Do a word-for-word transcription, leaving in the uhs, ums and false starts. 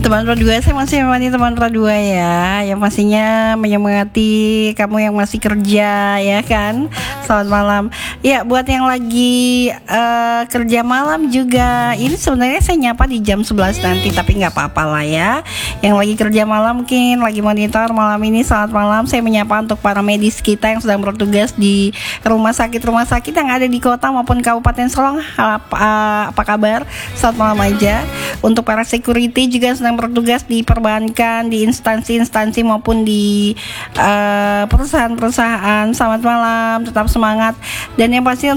Teman berdua, saya masih menemani teman berdua ya, yang pastinya menyemangati kamu yang masih kerja ya kan. Selamat malam. Ya, buat yang lagi uh, kerja malam juga, ini sebenarnya saya nyapa di jam sebelas nanti, tapi nggak apa-apa lah ya. Yang lagi kerja malam mungkin lagi monitor malam ini, selamat malam. Saya menyapa untuk para medis kita yang sedang bertugas di rumah sakit-rumah sakit yang ada di kota maupun Kabupaten Solong. Apa, apa kabar? Selamat malam aja. Untuk para security juga yang sedang bertugas di perbankan, di instansi-instansi maupun di uh, perusahaan-perusahaan, selamat malam, tetap semangat. Dan yang pasti